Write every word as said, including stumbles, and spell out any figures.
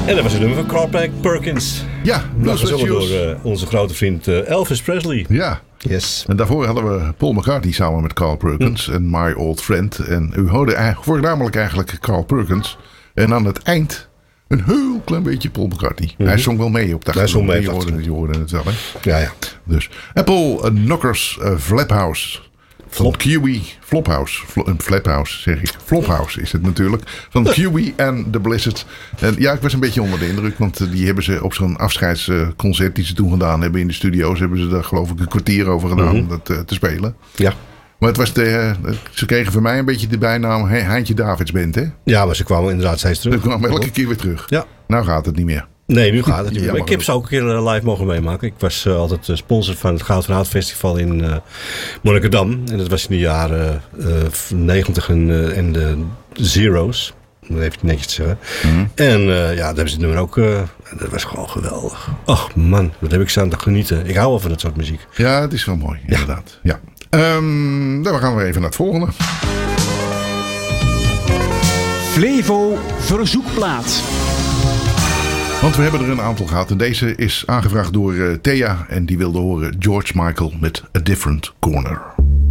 En dat was het nummer van Carl Perkins. Ja, dat was gezongen door uh, onze grote vriend uh, Elvis Presley. Ja. Yes. En daarvoor hadden we Paul McCartney samen met Carl Perkins hm. en My Old Friend. En u hoorde voornamelijk eigenlijk Carl Perkins. En aan het eind een heel klein beetje Paul McCartney. Mm-hmm. Hij zong wel mee op de Hij zong mee. Je hoorde, je hoorde het wel, hè? Ja, ja. Dus Apple uh, Knockers uh, Flaphouse. Van Kiwi Flophouse. Fl- een Flaphouse, zeg ik. Flophouse is het natuurlijk. Van Kiwi en The Blizzard. En ja, ik was een beetje onder de indruk. Want die hebben ze op zo'n afscheidsconcert die ze toen gedaan hebben in de studio's. Hebben ze daar geloof ik een kwartier over gedaan mm-hmm. om dat uh, te spelen. Ja. Maar het was de, uh, ze kregen van mij een beetje de bijnaam He- Heintje Davids Band, hè? Ja, maar ze kwamen inderdaad steeds terug. Ze kwamen elke keer weer terug. Ja. Nou gaat het niet meer. Nee, nu gaat het niet ja, meer. Ik heb ze ook een keer live mogen meemaken. Ik was uh, altijd sponsor van het Goud van Hout Festival in uh, Monnikendam. En dat was in de jaren uh, negentig en, uh, en de zero's. Om dat even netjes te zeggen. Mm-hmm. En uh, ja, daar hebben ze het nummer ook... Uh, dat was gewoon geweldig. Ach man, wat heb ik staan te genieten. Ik hou wel van dat soort muziek. Ja, het is wel mooi, inderdaad. Ja. Ja. Um, dan gaan we even naar het volgende. Flevo Verzoekplaat. Want we hebben er een aantal gehad. En deze is aangevraagd door uh, Thea. En die wilde horen George Michael met A Different Corner.